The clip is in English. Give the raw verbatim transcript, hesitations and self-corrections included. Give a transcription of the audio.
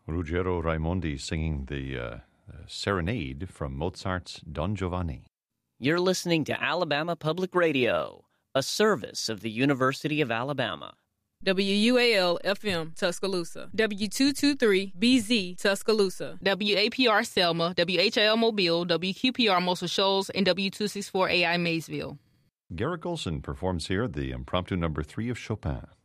Ruggero Raimondi singing the uh, uh, Serenade from Mozart's Don Giovanni. You're listening to Alabama Public Radio, a service of the University of Alabama. W U A L F M Tuscaloosa, W two twenty-three B Z Tuscaloosa, W A P R Selma, W H I L Mobile, W Q P R Muscle Shoals, and W two sixty-four A I Maysville. Garrett Golson performs here the impromptu number three of Chopin.